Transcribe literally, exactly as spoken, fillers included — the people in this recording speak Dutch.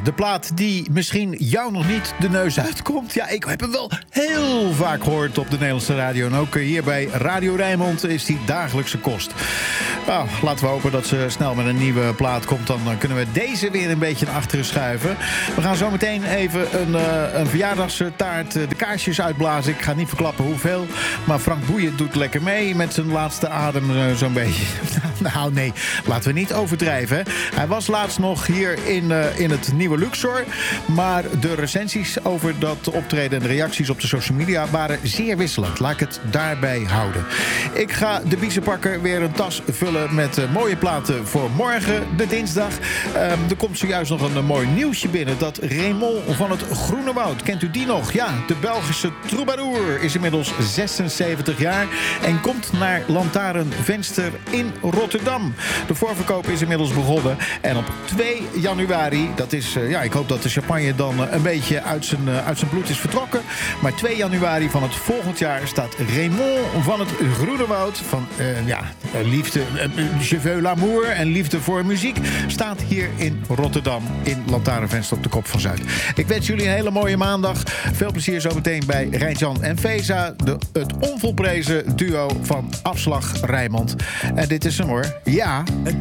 De plaat die misschien jou nog niet de neus uitkomt. Ja, ik heb hem wel heel vaak gehoord op de Nederlandse radio. En ook hier bij Radio Rijnmond is die dagelijkse kost. Nou, laten we hopen dat ze snel met een nieuwe plaat komt. Dan kunnen we deze weer een beetje naar achteren schuiven. We gaan zo meteen even een, uh, een verjaardagstaart, uh, de kaarsjes uitblazen. Ik ga niet verklappen hoeveel. Maar Frank Boeien doet lekker mee met zijn laatste adem uh, zo'n beetje. Nou nee, laten we niet overdrijven. Hè. Hij was laatst nog hier in, uh, in het nieuwe Luxor. Maar de recensies over dat optreden en de reacties op de social media waren zeer wisselend. Laat ik het daarbij houden. Ik ga de biezenpakker weer een tas vullen met uh, mooie platen voor morgen, de dinsdag. Uh, er komt zojuist nog een, een mooi nieuwsje binnen. Dat Raymond van het Groene Woud, kent u die nog? Ja, de Belgische troubadour is inmiddels zesenzeventig jaar en komt naar Lantaarnvenster in Rotterdam. De voorverkoop is inmiddels begonnen. En op twee januari, dat is, uh, ja, ik hoop dat de champagne dan uh, een beetje uit zijn, uh, uit zijn bloed is vertrokken. Maar twee januari van het volgend jaar staat Raymond van het Groene Woud van uh, ja, liefde, uh, Je veux l'amour en liefde voor muziek staat hier in Rotterdam in Lantaarnvenster op de Kop van Zuid. Ik wens jullie een hele mooie maandag. Veel plezier zometeen bij Rijntjan en Veza, de, het onvolprezen duo van Afslag Rijnmond. En dit is hem hoor. Ja.